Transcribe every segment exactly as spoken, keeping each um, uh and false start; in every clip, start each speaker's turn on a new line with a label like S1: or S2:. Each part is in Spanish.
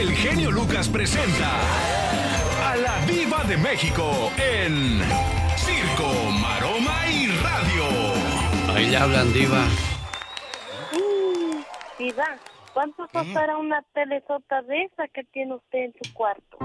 S1: el genio Lucas presenta a la Diva de México en Circo, Maroma y Radio.
S2: Ahí le hablan, Diva.
S3: Mm, Diva, ¿cuánto costará una telesota de esa que tiene usted en su cuarto?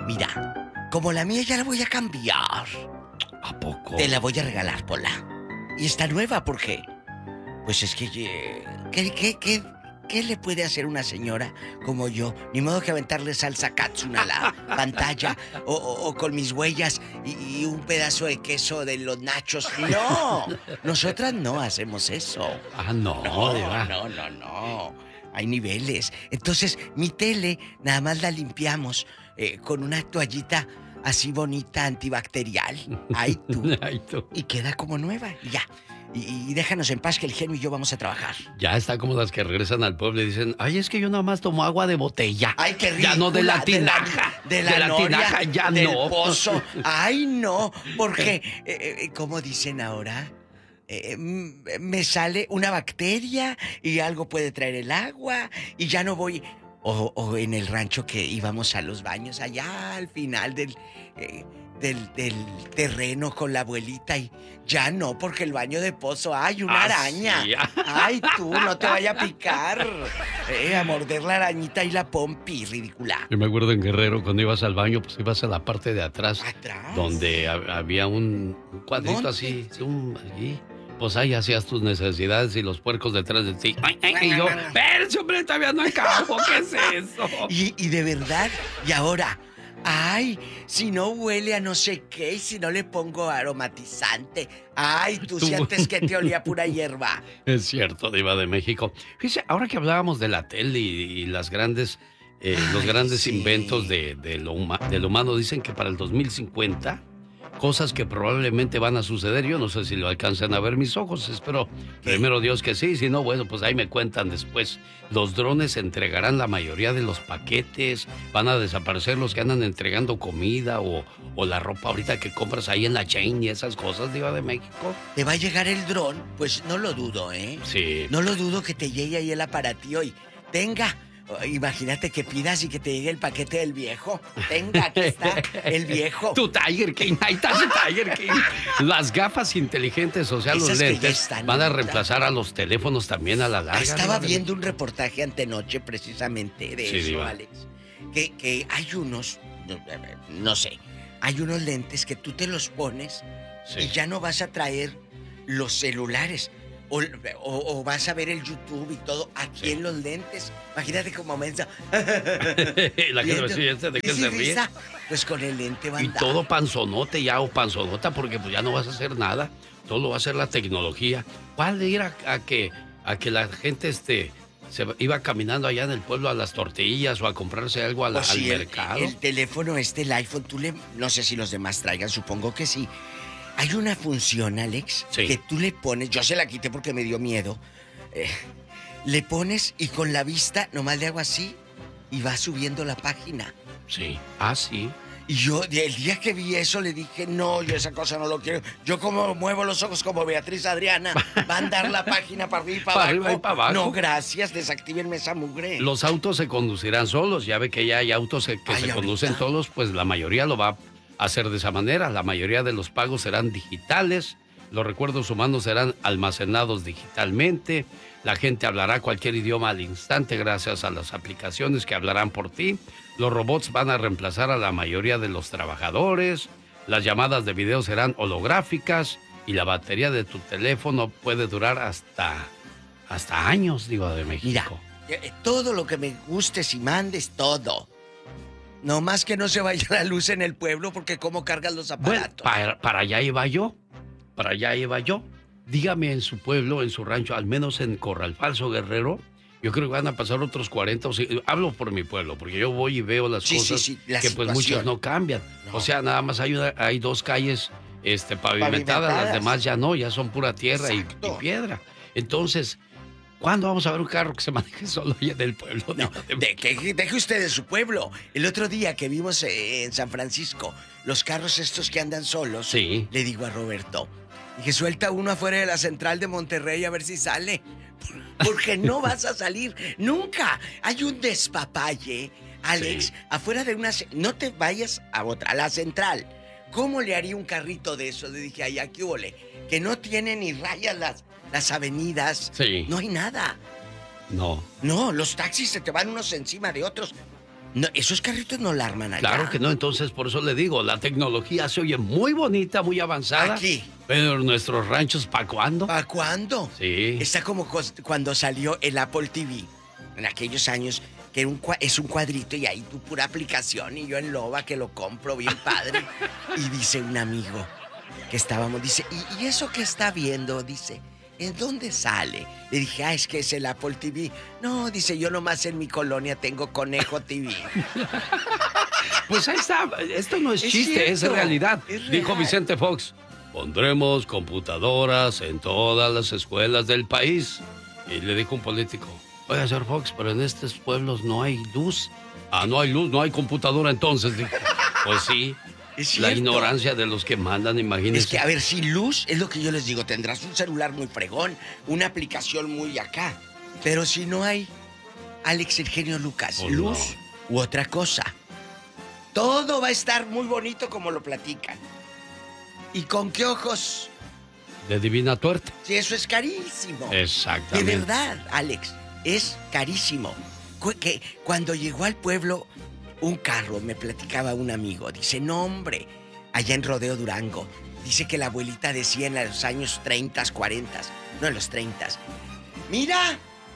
S4: Mira, como la mía ya la voy a cambiar.
S2: ¿A poco?
S4: Te la voy a regalar, Pola. Y está nueva, ¿por qué? Pues es que... eh, ¿Qué, qué, qué, qué le puede hacer una señora como yo? Ni modo que aventarle salsa Katsun a la pantalla o, o, o con mis huellas y, y un pedazo de queso de los nachos. ¡No! Nosotras no hacemos eso.
S2: Ah, no,
S4: No,
S2: Diva.
S4: no, no, no. Hay niveles. Entonces, mi tele nada más la limpiamos eh, con una toallita así bonita, antibacterial. Ay, tú.
S2: Ay, tú.
S4: Y queda como nueva. Y ya. Y, y déjanos en paz que el genio y yo vamos a trabajar.
S2: Ya está como las que regresan al pueblo y dicen, ay, es que yo nada más tomo agua de botella.
S4: Ay, qué rico.
S2: Ya no de la tinaja.
S4: De la, de la,
S2: de la
S4: noria,
S2: tinaja, ya
S4: del
S2: no.
S4: pozo. Ay, no. Porque, eh, eh, ¿cómo dicen ahora? Eh, me sale una bacteria y algo puede traer el agua y ya no voy... O, o en el rancho que íbamos a los baños allá al final del, eh, del, del terreno con la abuelita y ya no, porque el baño de pozo, ¡ay, una
S2: Ah,
S4: araña!
S2: sí.
S4: ¡Ay, tú, no te vaya a picar! Eh, a morder la arañita y la pompi, ridícula.
S2: Yo me acuerdo en Guerrero, cuando ibas al baño, pues ibas a la parte de atrás.
S4: ¿Atrás?
S2: Donde ha- había un cuadrito
S4: Monte.
S2: así, un, allí. Pues ahí hacías tus necesidades y los puercos detrás de ti. Ay, ay, y yo, ¡espérense, hombre, todavía no acabo! ¿Qué es eso?
S4: Y, y de verdad, y ahora, ay, si no huele a no sé qué, y si no le pongo aromatizante, ay, tú, si
S2: Tú.
S4: antes que te olía pura hierba.
S2: Es cierto, Diva de México. Fíjese, ahora que hablábamos de la tele y, y las grandes, eh, los
S4: Ay,
S2: grandes
S4: sí.
S2: inventos de, de lo huma- del humano, dicen que para el dos mil cincuenta, cosas que probablemente van a suceder. Yo no sé si lo alcanzan a ver mis ojos, espero primero Dios que sí, si no, bueno, pues ahí me cuentan después. Los drones entregarán la mayoría de los paquetes, van a desaparecer los que andan entregando comida o, o la ropa ahorita que compras ahí en la chain y esas cosas, Diva de México.
S4: ¿Te va a llegar el dron? Pues no lo dudo, ¿eh?
S2: Sí.
S4: No lo dudo que te llegue ahí el aparatío y tenga. Imagínate que pidas y que te llegue el paquete del viejo. Tenga, aquí está el viejo.
S2: Tu Tiger King, ahí está su Tiger King. Las gafas inteligentes, o sea,
S4: Esas
S2: los
S4: que ya
S2: lentes,
S4: están
S2: van a
S4: ahorita.
S2: reemplazar a los teléfonos también a la larga.
S4: Estaba
S2: Diva de
S4: viendo un reportaje antenoche precisamente de
S2: Sí,
S4: eso,
S2: Diva.
S4: Alex. Que, que hay unos, no, no sé, hay unos lentes que tú te los pones
S2: Sí.
S4: y ya no vas a traer los celulares. O, o- o vas a ver el YouTube y todo aquí
S2: Sí.
S4: en los lentes. Imagínate como mensa.
S2: La gente
S4: Viendo-
S2: decía, ¿este de qué
S4: risa y
S2: se ríe?
S4: risa. Pues con el lente va a
S2: Y
S4: andar.
S2: todo panzonote ya o panzonota porque pues ya no vas a hacer nada. Todo lo va a hacer la tecnología. ¿Cuál de ir a, a que a que la gente este se iba caminando allá en el pueblo a las tortillas o a comprarse algo a la-
S4: Pues
S2: al
S4: sí, el-
S2: mercado?
S4: El, teléfono este, el iPhone, tú le... No sé si los demás traigan, supongo que sí. Hay una función, Alex,
S2: Sí.
S4: que tú le pones... Yo se la quité porque me dio miedo. Eh, le pones y con la vista nomás le hago así y va subiendo la página.
S2: Sí. Ah, sí.
S4: Y yo, el día que vi eso, le dije, no, yo esa cosa no lo quiero. Yo como muevo los ojos como Beatriz Adriana, va a andar la página para arriba y para,
S2: Para
S4: abajo.
S2: arriba y para abajo.
S4: No, gracias, desactívenme esa mugre.
S2: Los autos se conducirán solos. Ya ve que ya hay autos que, que
S4: Ay,
S2: se
S4: ahorita.
S2: conducen solos, pues la mayoría lo va a hacer de esa manera. La mayoría de los pagos serán digitales. Los recuerdos humanos serán almacenados digitalmente. La gente hablará cualquier idioma al instante gracias a las aplicaciones que hablarán por ti. Los robots van a reemplazar a la mayoría de los trabajadores. Las llamadas de video serán holográficas y la batería de tu teléfono puede durar hasta, hasta años, Diva de México.
S4: Mira, eh, todo lo que me gustes y mandes, todo. No más que no se vaya la luz en el pueblo porque cómo cargas los
S2: Bueno,
S4: aparatos.
S2: para, para allá iba yo. Para allá iba yo. Dígame en su pueblo, en su rancho, al menos en Corral Falso, Guerrero. Yo creo que van a pasar otros cuarenta o cincuenta. Hablo por mi pueblo, porque yo voy y veo las
S4: Sí, sí,
S2: cosas
S4: sí, la
S2: que pues
S4: situación.
S2: muchas no cambian.
S4: No.
S2: O sea, nada más hay, una- hay dos calles este, pavimentadas,
S4: Pavimentadas.
S2: las demás ya no, ya son pura tierra y,
S4: Exacto.
S2: y piedra. Entonces, ¿cuándo vamos a ver un carro que se maneje solo allá en el pueblo?
S4: No,
S2: Diva de
S4: de, que, deje usted de su pueblo. El otro día que vimos eh, en San Francisco los carros estos que andan solos,
S2: Sí.
S4: le digo a Roberto, dije, suelta uno afuera de la central de Monterrey a ver si sale. Porque no vas a salir nunca. Hay un despapalle. Alex,
S2: Sí.
S4: afuera de una... No te vayas a otra, a la central. ¿Cómo le haría un carrito de eso? Le dije, ay, aquí huele. Que no tiene ni rayas las, las avenidas.
S2: Sí.
S4: No hay nada.
S2: No.
S4: No, los taxis se te van unos encima de otros. No, esos carritos no la arman allá.
S2: Claro que no, entonces por eso le digo, la tecnología se oye muy bonita, muy avanzada.
S4: Aquí.
S2: Pero nuestros ranchos, ¿para cuándo?
S4: ¿Para cuándo?
S2: Sí.
S4: Está como cos- cuando salió el Apple T V. En aquellos años, que era un cua- es un cuadrito y ahí tu pura aplicación. Y yo en loba que lo compro bien padre. Y dice un amigo que estábamos, dice, ¿y, y eso que está viendo? Dice, ¿en dónde sale? Le dije, ah, es que es el Apple T V. No, dice, yo nomás en mi colonia tengo Conejo T V.
S2: Pues ahí está, esto no es,
S4: Es
S2: chiste, es
S4: cierto,
S2: realidad.
S4: es real.
S2: Dijo Vicente Fox, pondremos computadoras en todas las escuelas del país. Y le dijo un político, oiga, señor Fox, pero en estos pueblos no hay luz. Ah, no hay luz, no hay computadora entonces. Dijo, pues sí,
S4: Es
S2: la
S4: cierto.
S2: ignorancia de los que mandan, imagínense.
S4: Es que, a ver, sin luz, es lo que yo les digo, tendrás un celular muy fregón, una aplicación muy acá. Pero si no hay, Alex, el genio Lucas,
S2: Oh,
S4: luz u otra cosa, todo va a estar muy bonito como lo platican. ¿Y con qué ojos?
S2: De divina tuerte.
S4: Si eso es carísimo. De
S2: Exactamente.
S4: verdad, Alex, es carísimo. Cu- que cuando llegó al pueblo un carro, me platicaba un amigo, dice, no hombre, allá en Rodeo Durango, dice que la abuelita decía en los años treinta, cuarenta, no en los treinta, mira,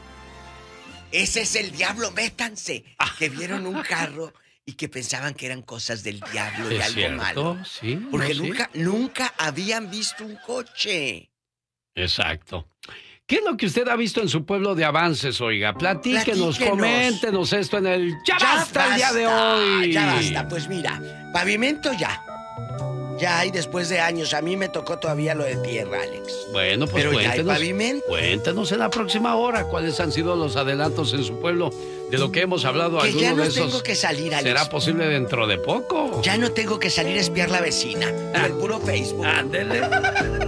S4: ese es el diablo, métanse, que vieron un carro y que pensaban que eran cosas del diablo y
S2: ¿Es
S4: algo
S2: cierto?
S4: malo.
S2: Sí,
S4: Porque
S2: no, sí.
S4: nunca, nunca habían visto un coche.
S2: Exacto. ¿Qué es lo que usted ha visto en su pueblo de avances, oiga? Platíquenos,
S4: Platíquenos.
S2: coméntenos esto en el Ya, basta el día de
S4: basta,
S2: hoy.
S4: Ya basta, pues mira, pavimento ya. Ya, y después de años, a mí me tocó todavía lo de tierra, Alex.
S2: Bueno, pues
S4: Pero ya hay
S2: cuéntenos,
S4: pavimento.
S2: cuéntenos en la próxima hora cuáles han sido los adelantos en su pueblo de lo que hemos hablado.
S4: Que ya
S2: Alguno
S4: no
S2: de esos
S4: tengo que salir, Alex.
S2: será posible dentro de poco.
S4: Ya no tengo que salir a espiar la vecina. Por el puro Facebook.
S2: Ándele.